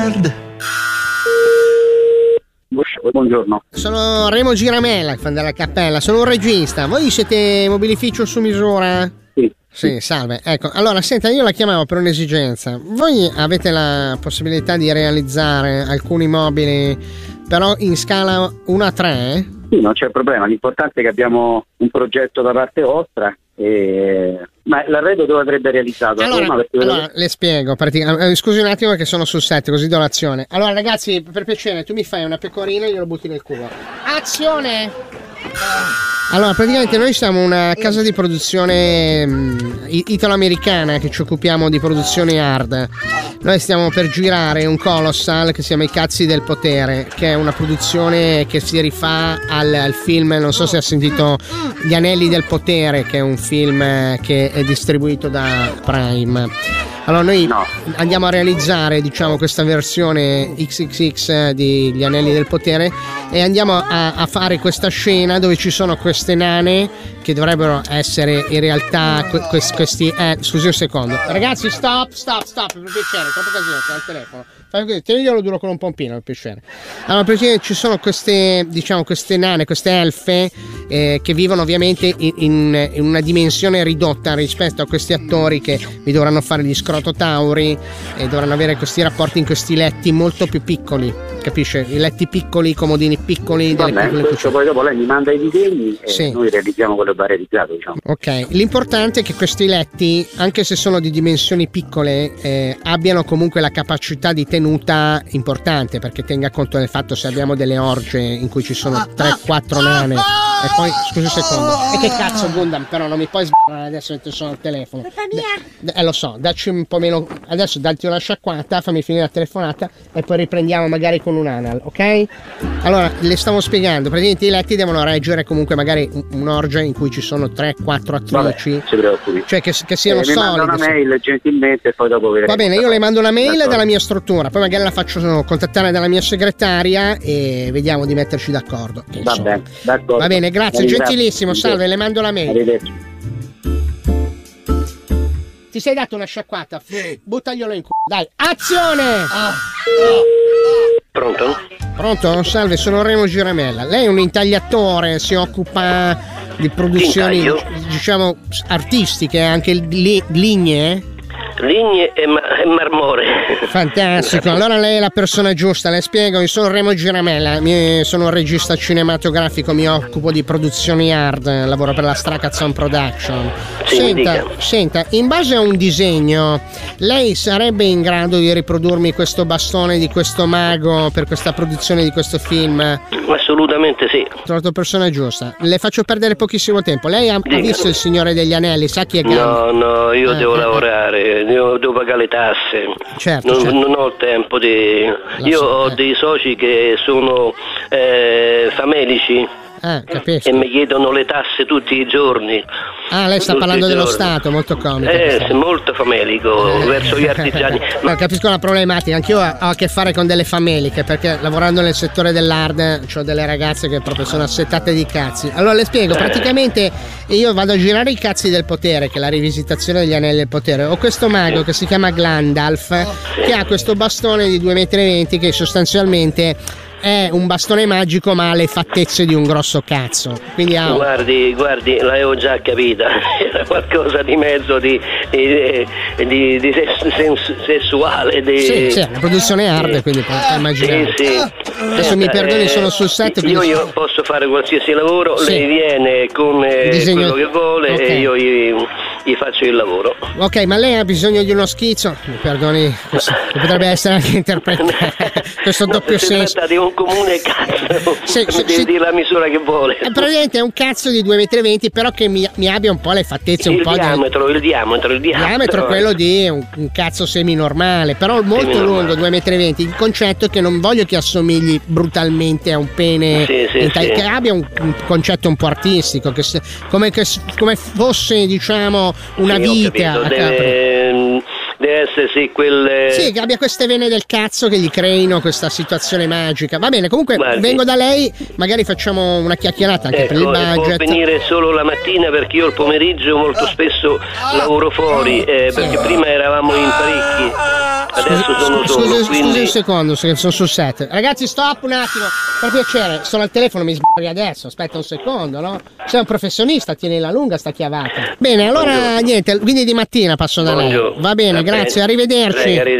Buongiorno. Sono Remo Giramella, fan della Cappella, sono un regista. Voi siete mobilificio su misura? Sì. Sì, salve. Ecco, allora, senta, io la chiamavo per un'esigenza. Voi avete la possibilità di realizzare alcuni mobili, però in scala 1:3? Sì, non c'è problema. L'importante è che abbiamo un progetto da parte vostra. Ma l'arredo dove avrebbe realizzato? Allora, le spiego. Scusi un attimo che sono sul set, così do l'azione. Allora, ragazzi, per piacere, tu mi fai una pecorina e glielo butti nel cubo. Azione! Allora, praticamente noi siamo una casa di produzione italo-americana che ci occupiamo di produzioni hard. Noi stiamo per girare un colossal che si chiama I Cazzi del Potere, che è una produzione che si rifà al film, non so se ha sentito, Gli Anelli del Potere, che è un film che è distribuito da Prime. Allora noi andiamo a realizzare, diciamo, questa versione XXX di Gli Anelli del Potere e andiamo a fare questa scena dove ci sono queste nane che dovrebbero essere in realtà questi scusi un secondo, ragazzi, stop, per piacere, troppo casino, c'è il telefono. Teneglielo duro con un pompino, per piacere. Allora, perché ci sono queste, diciamo, queste nane, queste elfe che vivono ovviamente in una dimensione ridotta rispetto a questi attori che vi dovranno fare gli scrototauri e dovranno avere questi rapporti in questi letti molto più piccoli, capisce? I letti piccoli, i comodini piccoli. Poi dopo lei mi manda i disegni e noi realizziamo quello che va realizzato, diciamo. Ok, l'importante è che questi letti, anche se sono di dimensioni piccole, abbiano comunque la capacità di tenuta importante, perché tenga conto del fatto se abbiamo delle orge in cui ci sono 3-4 nane e poi, scusi un secondo, e che cazzo Gundam, però non mi puoi sbagliare adesso mentre sono al telefono. Lo so, dacci un po' meno, adesso datti una sciacquata, fammi finire la telefonata e poi riprendiamo magari con un anal, ok? Allora, le stavo spiegando, praticamente i letti devono reggere comunque magari un'orgia in cui ci sono 3-4 attrici. Cioè che siano solide. Mi manda una mail gentilmente e poi dopo vedremo. Va bene, io le mando una mail dalla mia struttura, poi magari la faccio contattare dalla mia segretaria e vediamo di metterci d'accordo. Va bene, d'accordo. Va bene, grazie, gentilissimo, salve, le mando la mail. Arrivederci. Ti sei dato una sciacquata? Buttaglielo in culo, dai, azione! Pronto? Pronto? Salve, sono Remo Giramella. Lei è un intagliatore, si occupa di produzioni, diciamo, artistiche, anche lignee? Ligne e marmore. Fantastico, allora lei è la persona giusta. Le spiego, io sono Remo Giramella, sono un regista cinematografico, mi occupo di produzioni hard, lavoro per la Stracazon Production. Senta, in base a un disegno, lei sarebbe in grado di riprodurmi questo bastone di questo mago per questa produzione di questo film? Assolutamente sì. Ho trovato persona giusta. Le faccio perdere pochissimo tempo. Lei ha visto Il Signore degli Anelli? Sa chi è Gandalf? No, io devo lavorare, devo pagare le tasse. Certo. Non ho il tempo di... Io ho dei soci che sono famelici. Capisco. E mi chiedono le tasse tutti i giorni. Lei sta parlando dello Stato, molto comico. Molto famelico verso gli artigiani. Ma capisco la problematica, anch'io ho a che fare con delle fameliche, perché lavorando nel settore dell'hard ho delle ragazze che proprio sono assetate di cazzi. Allora le spiego, praticamente io vado a girare I Cazzi del Potere, che è la rivisitazione degli Anelli del Potere. Ho questo mago che si chiama Gandalf, che ha questo bastone di 2,20 m che sostanzialmente è un bastone magico ma ha le fattezze di un grosso cazzo. Quindi guardi, l'avevo già capita. Era qualcosa di mezzo di sessuale. Sì, una produzione hard, quindi puoi immaginare. Sì. Adesso mi perdoni, sono sul set. Io posso fare qualsiasi lavoro, lei viene con quello che vuole e io gli faccio il lavoro. Ok, ma lei ha bisogno di uno schizzo? Mi perdoni, potrebbe essere anche interpretato questo doppio senso. Si tratta di un comune cazzo, devi dire la misura che vuole. Praticamente è un cazzo di 2,20 m, però che mi abbia un po' le fattezze, il diametro. Il diametro è quello di un cazzo semi-normale, però molto lungo, 2,20 m. Il concetto è che non voglio che assomigli brutalmente a un pene, che abbia un concetto un po' artistico, come fosse, diciamo, una vita. Deve essere sì, quel... Sì, che abbia queste vene del cazzo che gli creino questa situazione magica. Va bene, comunque vengo da lei, magari facciamo una chiacchierata anche per il budget. Può venire solo la mattina perché io il pomeriggio molto spesso lavoro fuori, perché prima eravamo in parecchi, adesso sono solo. Scusi un secondo, sono sul set. Ragazzi, stop un attimo, per piacere, sono al telefono, mi sbagli adesso, aspetta un secondo, no? Sei un professionista, tieni la lunga sta chiavata. Bene, allora niente, quindi di mattina passo da lei. Va bene, grazie, arrivederci.